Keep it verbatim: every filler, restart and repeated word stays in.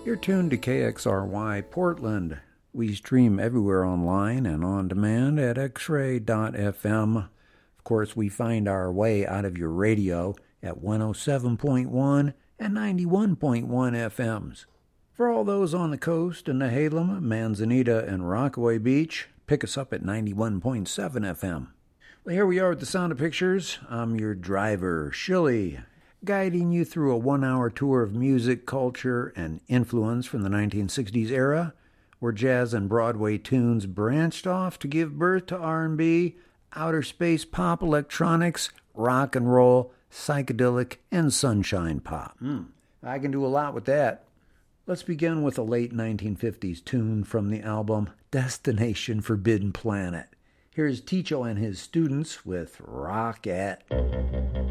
You're tuned to K X R Y Portland. We stream everywhere online and on demand at x ray dot f m. Of course, we find our way out of your radio at one oh seven point one and ninety-one point one F Ms. For all those on the coast in Nehalem, Manzanita, and Rockaway Beach, pick us up at ninety-one point seven F M. Well, here we are with the Sound of Pictures. I'm your driver, Shilly, guiding you through a one-hour tour of music, culture, and influence from the nineteen sixties era, where jazz and Broadway tunes branched off to give birth to R and B, outer space pop electronics, rock and roll, psychedelic, and sunshine pop. Mm, I can do a lot with that. Let's begin with a late nineteen fifties tune from the album Destination Forbidden Planet. Here's Ticho and his students with Rockette.